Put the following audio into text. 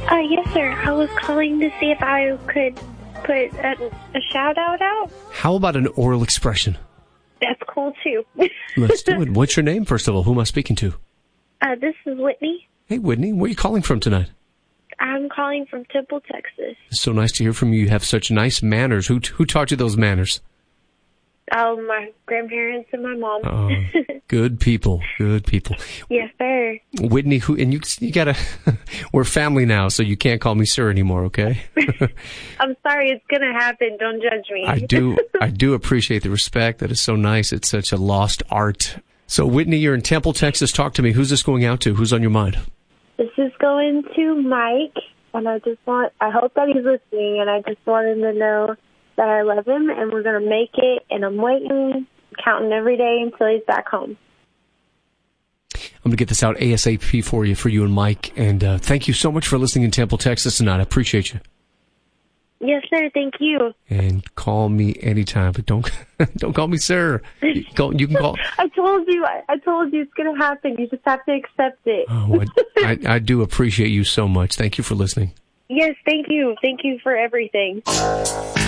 Yes, sir. I was calling to see if I could put a shout-out out. How about an oral expression? That's cool, too. Let's do it. What's your name, first of all? Who am I speaking to? This is Whitney. Hey, Whitney. Where are you calling from tonight? I'm calling from Temple, Texas. It's so nice to hear from you. You have such nice manners. Who taught you those manners? Oh, my grandparents and my mom. Oh, good people. Good people. Yes, sir. Whitney, you gotta, we're family now, so you can't call me sir anymore, okay? I'm sorry, it's gonna happen. Don't judge me. I do appreciate the respect. That is so nice. It's such a lost art. So, Whitney, you're in Temple, Texas. Talk to me. Who's this going out to? Who's on your mind? This is going to Mike, and I hope that he's listening, and I just want him to know that I love him, and we're going to make it, and I'm waiting, counting every day until he's back home. I'm going to get this out ASAP for you and Mike, and thank you so much for listening in Temple, Texas tonight. I appreciate you. Yes, sir. Thank you. And call me anytime, but don't call me sir. You can call. I told you it's going to happen. You just have to accept it. Oh, I do appreciate you so much. Thank you for listening. Yes, thank you. Thank you for everything.